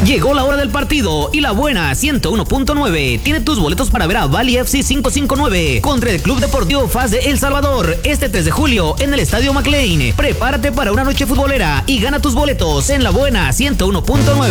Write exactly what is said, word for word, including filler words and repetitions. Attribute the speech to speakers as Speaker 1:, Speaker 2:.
Speaker 1: Llegó la hora del partido y la buena ciento uno punto nueve tiene tus boletos para ver a Valley F C quinientos cincuenta y nueve contra el Club Deportivo F A S de El Salvador este tres de julio en el Estadio McLean. Prepárate para una noche futbolera y gana tus boletos en la buena ciento uno punto nueve.